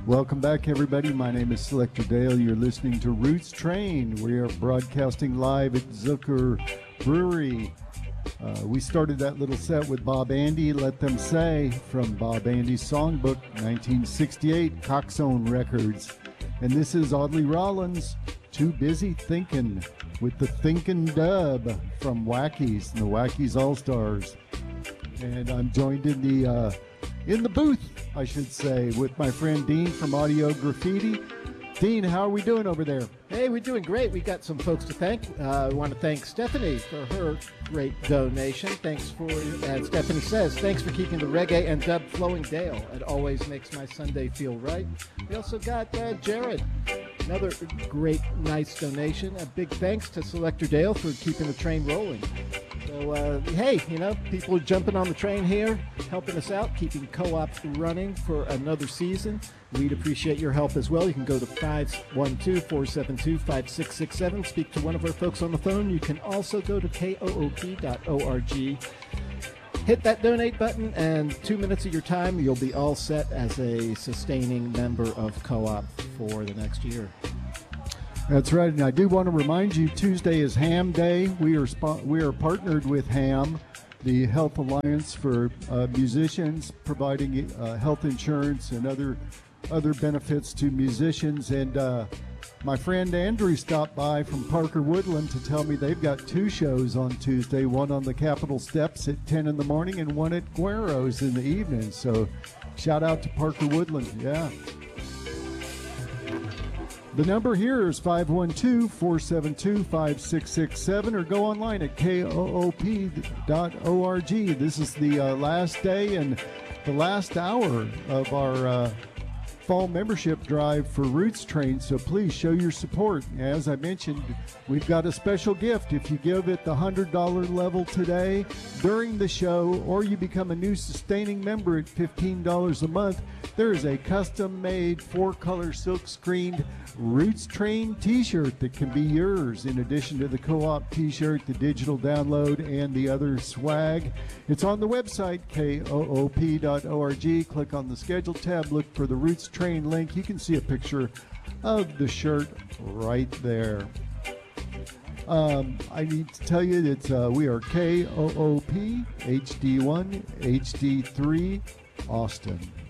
Welcome back, everybody. My name is Selector Dale. You're listening to Roots Train. We are broadcasting live at Zucker Brewery. We started that little set with Bob Andy, Let Them Say, from Bob Andy's songbook, 1968, Coxsone Records. And this is Audley Rollins, Too Busy Thinking, with the Thinkin' Dub from Wackies and the Wackies All-Stars. And I'm joined in the booth, I should say, with my friend Dean from Audio Graffiti. Dean, how are we doing over there? Hey, we're doing great. We got some folks to thank. I want to thank Stephanie for her great donation. Thanks for, as Stephanie says, thanks for keeping the reggae and dub flowing, Dale. It always makes my Sunday feel right. We also got Jared, another great, nice donation. A big thanks to Selector Dale for keeping the train rolling. So, hey, people are jumping on the train here, helping us out, keeping Co-op running for another season. We'd appreciate your help as well. You can go to 512-472-5667. Speak to one of our folks on the phone. You can also go to koop.org. Hit that donate button, and 2 minutes of your time, you'll be all set as a sustaining member of Co-op for the next year. That's right, and I do want to remind you, Tuesday is Ham Day. We are partnered with Ham, the Health Alliance for musicians, providing health insurance and other benefits to musicians. And my friend Andrew stopped by from Parker Woodland to tell me they've got 2 shows on Tuesday, one on the Capitol steps at 10 in the morning and one at Guero's in the evening. So shout out to Parker Woodland, yeah. The number here is 512-472-5667, or go online at koop.org. This is the last day and the last hour of our fall membership drive for Roots Train, so please show your support. As I mentioned, we've got a special gift. If you give at the $100 level today during the show, or you become a new sustaining member at $15 a month, there is a custom-made 4-color silk-screened Roots Train t-shirt that can be yours, in addition to the Co-op t-shirt, the digital download, and the other swag. It's on the website, koop.org. Click on the schedule tab, look for the Roots Train link. You can see a picture of the shirt right there. I need to tell you that we are KOOP HD1 HD3 Austin.